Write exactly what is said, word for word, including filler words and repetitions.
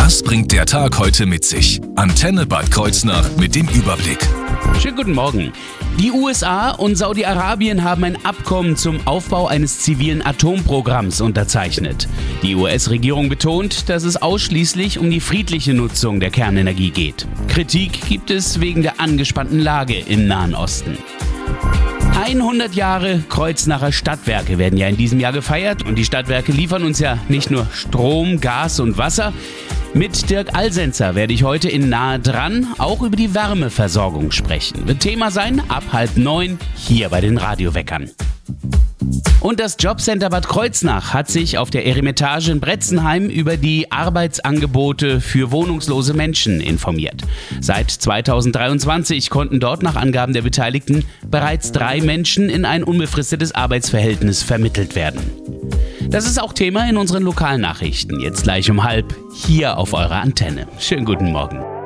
Was bringt der Tag heute mit sich? Antenne Bad Kreuznach mit dem Überblick. Schönen guten Morgen. Die U S A und Saudi-Arabien haben ein Abkommen zum Aufbau eines zivilen Atomprogramms unterzeichnet. Die U S-Regierung betont, dass es ausschließlich um die friedliche Nutzung der Kernenergie geht. Kritik gibt es wegen der angespannten Lage im Nahen Osten. hundert Jahre Kreuznacher Stadtwerke werden ja in diesem Jahr gefeiert und die Stadtwerke liefern uns ja nicht nur Strom, Gas und Wasser. Mit Dirk Alsenzer werde ich heute in Nahe dran auch über die Wärmeversorgung sprechen. Wird Thema sein ab halb neun hier bei den Radioweckern. Und das Jobcenter Bad Kreuznach hat sich auf der Eremitage in Bretzenheim über die Arbeitsangebote für wohnungslose Menschen informiert. Seit zweitausenddreiundzwanzig konnten dort nach Angaben der Beteiligten bereits drei Menschen in ein unbefristetes Arbeitsverhältnis vermittelt werden. Das ist auch Thema in unseren Lokalnachrichten. Jetzt gleich um halb hier auf eurer Antenne. Schönen guten Morgen.